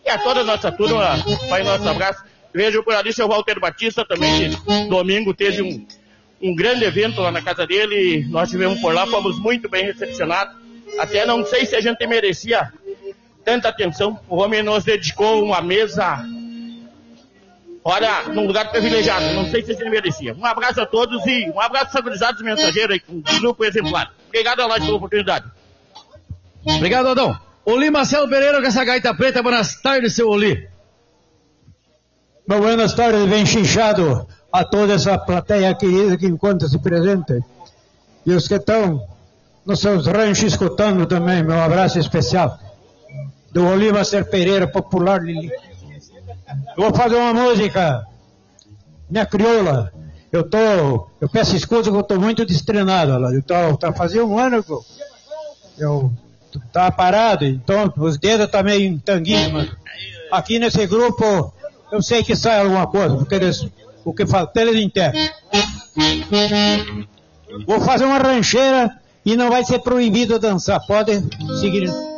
a toda a nossa turma, vai nosso abraço. Vejo por ali o seu Walter Batista também, domingo teve um grande evento lá na casa dele, nós estivemos por lá, fomos muito bem recepcionados, até não sei se a gente merecia tanta atenção, o homem nos dedicou uma mesa, olha, num lugar privilegiado, não sei se a gente merecia. Um abraço a todos e um abraço aos mensageiros aí, um grupo exemplar. Obrigado a nós pela oportunidade. Obrigado, Adão. Oli Marcelo Pereira com essa gaita preta, boas tardes, seu Oli. Buenas tardes, bem chinchado a toda essa plateia querida que encontra-se presente. E os que estão nos seus ranchos escutando também, meu abraço especial. Do Oli Marcelo Pereira, popular Lili. Vou fazer uma música, minha crioula. Eu peço escuta que eu estou muito destrenado. Fazia um ano que eu estava parado, então os dedos estão meio em tanguinho, mas aqui nesse grupo eu sei que sai alguma coisa, porque o que falta eles enterram. Vou fazer uma rancheira e não vai ser proibido dançar, pode seguir.